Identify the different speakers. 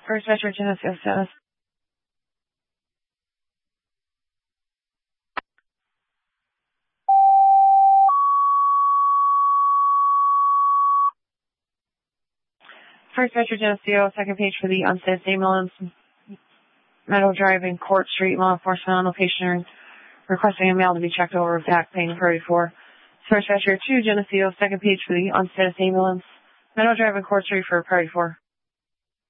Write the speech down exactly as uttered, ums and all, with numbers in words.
Speaker 1: First Metro Geneseo status. First Metro Geneseo, second page for the unstated ambulance. Meadow Drive in Court Street, law enforcement on location requesting a male to be checked over with back pain and priority four. First Metro two Geneseo, second page for the unstated ambulance. Meadow Drive in Court Street for priority four.